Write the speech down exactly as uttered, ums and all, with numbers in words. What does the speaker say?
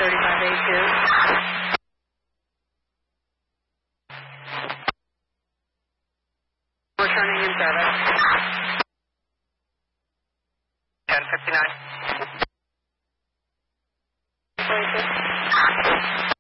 thirty-five eighty-two. Returning in service. ten fifty-nine. forty-six.